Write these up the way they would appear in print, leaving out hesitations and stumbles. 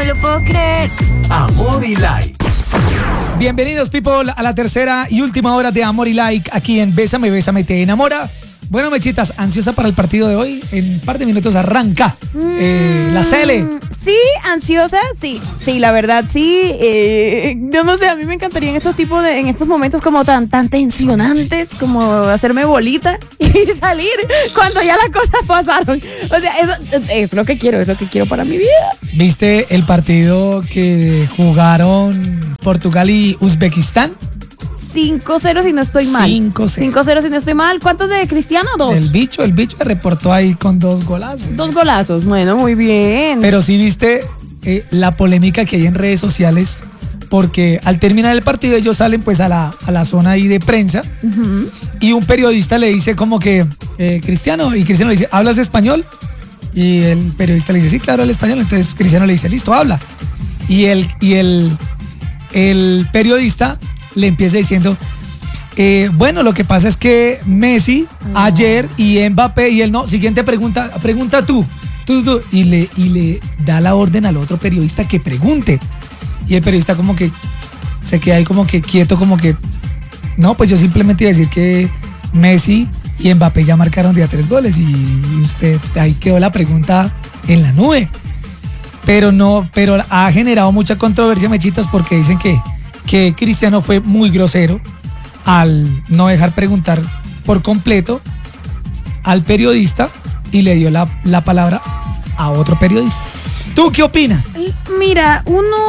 No lo puedo creer. Amor y Like. Bienvenidos, people, a la tercera y última hora de Amor y Like aquí en Bésame, Bésame, Te Enamora. Bueno, mechitas, ¿ansiosa para el partido de hoy? En un par de minutos arranca la Cele. Sí, ansiosa, sí, la verdad, sí. Yo no sé, a mí me encantaría en estos momentos como tan tensionantes, como hacerme bolita y salir cuando ya las cosas pasaron. O sea, eso es lo que quiero para mi vida. ¿Viste el partido que jugaron Portugal y Uzbekistán? 5-0 si no estoy mal. 5-0 si no estoy mal. ¿Cuántos de Cristiano? 2. El bicho reportó ahí con 2 golazos. 2 golazos, bueno, muy bien. Pero sí viste la polémica que hay en redes sociales, porque al terminar el partido ellos salen pues a la zona ahí de prensa, y un periodista le dice como que Cristiano, y Cristiano le dice, ¿hablas español? Y el periodista le dice, sí, claro, el español. Entonces Cristiano le dice, listo, habla. Y el periodista le empieza diciendo, bueno, lo que pasa es que Messi ayer y Mbappé y él no. Siguiente pregunta tú. Y le da la orden al otro periodista que pregunte. Y el periodista como que se queda ahí como que quieto, como que no, pues yo simplemente iba a decir que Messi y Mbappé ya marcaron de a 3 goles y usted, ahí quedó la pregunta en la nube. Pero ha generado mucha controversia, mechitas, porque dicen que Cristiano fue muy grosero al no dejar preguntar por completo al periodista y le dio la palabra a otro periodista. ¿Tú qué opinas? Mira,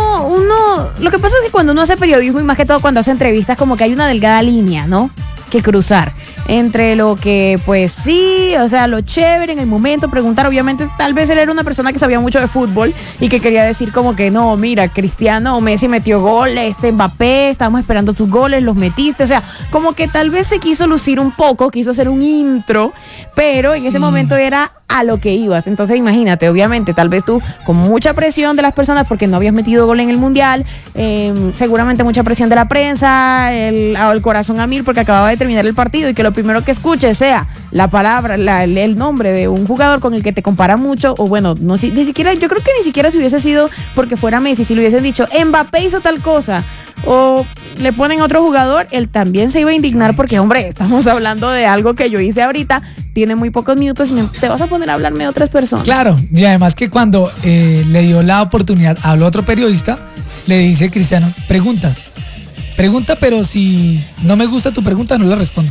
lo que pasa es que cuando uno hace periodismo, y más que todo cuando hace entrevistas, como que hay una delgada línea, ¿no?, que cruzar entre lo que, pues sí, o sea, lo chévere en el momento, preguntar. Obviamente, tal vez él era una persona que sabía mucho de fútbol y que quería decir como que no, mira, Cristiano o Messi metió goles, Mbappé, estábamos esperando tus goles, los metiste. O sea, como que tal vez se quiso lucir un poco, quiso hacer un intro, pero en ese momento era a lo que ibas. Entonces imagínate, obviamente, tal vez tú con mucha presión de las personas porque no habías metido gol en el Mundial, seguramente mucha presión de la prensa, el corazón a mil porque acababa de terminar el partido, y que lo primero que escuches sea la palabra, el nombre de un jugador con el que te compara mucho, o bueno, no, ni siquiera, yo creo que ni siquiera si hubiese sido porque fuera Messi, si le hubiesen dicho Mbappé hizo tal cosa o le ponen a otro jugador, él también se iba a indignar porque, hombre, estamos hablando de algo que yo hice ahorita, tiene muy pocos minutos y te vas a poner a hablarme de otras personas. Claro, y además que cuando le dio la oportunidad al otro periodista, le dice Cristiano, pregunta, pero si no me gusta tu pregunta, no la respondo.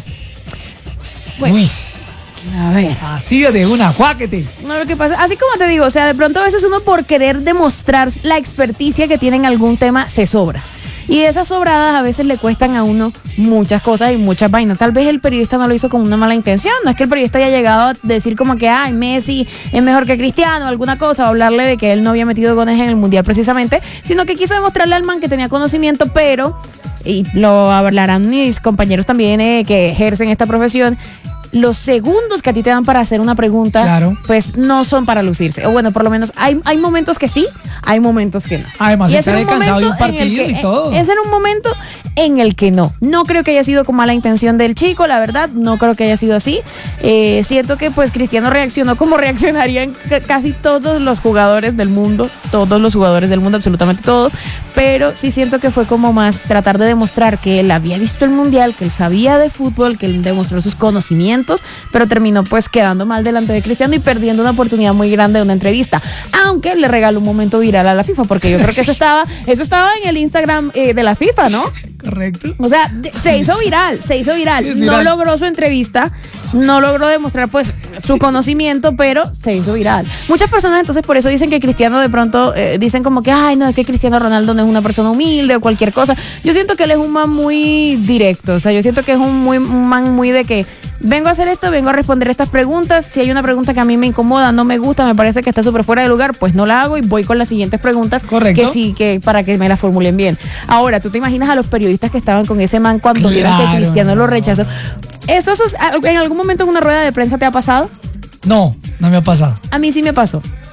Pues, uy, a ver. así de una, juáquete. No, lo que pasa, así como te digo, o sea, de pronto a veces uno por querer demostrar la experticia que tiene en algún tema se sobra. Y esas sobradas a veces le cuestan a uno muchas cosas y muchas vainas. Tal vez el periodista no lo hizo con una mala intención. No es que el periodista haya llegado a decir como que ay, Messi es mejor que Cristiano, alguna cosa, o hablarle de que él no había metido goles en el Mundial precisamente, sino que quiso demostrarle al man que tenía conocimiento, pero, y lo hablarán mis compañeros también que ejercen esta profesión, los segundos que a ti te dan para hacer una pregunta, claro, pues no son para lucirse. O bueno, por lo menos hay momentos que sí, hay momentos que no. Además, está cansado de un partido y todo. Es en un momento en el que no. No creo que haya sido con mala intención del chico, la verdad, no creo que haya sido así. Siento que pues Cristiano reaccionó como reaccionarían casi todos los jugadores del mundo, absolutamente todos, pero sí siento que fue como más tratar de demostrar que él había visto el Mundial, que él sabía de fútbol, que él demostró sus conocimientos, pero terminó pues quedando mal delante de Cristiano y perdiendo una oportunidad muy grande de una entrevista, aunque le regaló un momento viral a la FIFA, porque yo creo que eso estaba en el Instagram de la FIFA, ¿no? Correcto. O sea, se hizo viral. No logró su entrevista, no logró demostrar pues su conocimiento, pero se hizo viral. Muchas personas entonces por eso dicen que Cristiano de pronto dicen como que ay, no, es que Cristiano Ronaldo no es una persona humilde o cualquier cosa. Yo siento que él es un man muy directo, o sea, yo siento que es un man muy de que vengo a hacer esto, vengo a responder estas preguntas. Si hay una pregunta que a mí me incomoda, no me gusta, me parece que está súper fuera de lugar, pues no la hago y voy con las siguientes preguntas. Correcto. Que sí, que para que me las formulen bien. Ahora, ¿tú te imaginas a los periodistas que estaban con ese man cuando vieron que Cristiano lo rechazó? ¿Eso en algún momento en una rueda de prensa te ha pasado? No me ha pasado. A mí sí me pasó.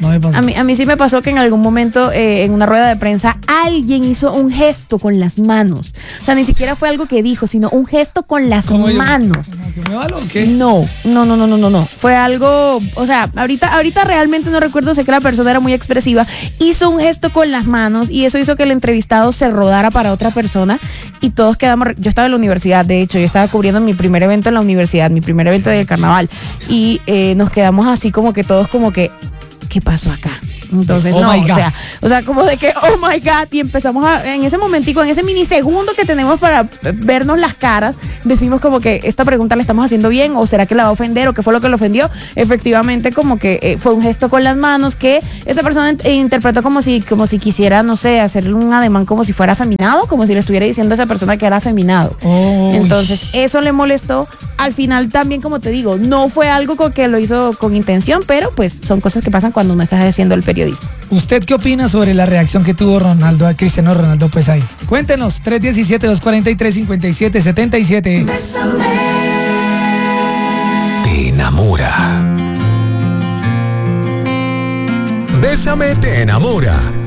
No me pasó. A mí sí me pasó que en algún momento en una rueda de prensa alguien hizo un gesto con las manos. O sea, ni siquiera fue algo que dijo, sino un gesto con las ¿Cómo yo? manos. ¿Que me valo o qué? No. Fue algo, o sea, ahorita realmente no recuerdo, sé que la persona era muy expresiva, hizo un gesto con las manos y eso hizo que el entrevistado se rodara para otra persona y todos quedamos, yo estaba en la universidad, de hecho, yo estaba cubriendo mi primer evento en la universidad, mi primer evento del carnaval y nos quedamos así como que todos como que, ¿qué pasó acá? Entonces, Oh no, my God. o sea, como de que, oh my God, y empezamos en ese momentico, en ese minisegundo que tenemos para vernos las caras, decimos como que esta pregunta la estamos haciendo bien, o será que la va a ofender, o qué fue lo que lo ofendió. Efectivamente, como que fue un gesto con las manos que esa persona interpretó como si quisiera, no sé, hacerle un ademán como si fuera afeminado, como si le estuviera diciendo a esa persona que era afeminado. Oh, Entonces, eso le molestó. Al final también, como te digo, no fue algo que lo hizo con intención, pero pues son cosas que pasan cuando uno está haciendo el periodismo. ¿Usted qué opina sobre la reacción que tuvo Ronaldo a Cristiano Ronaldo? Pues ahí. Cuéntenos, 317-243-5777. Te enamora. Bésame te enamora.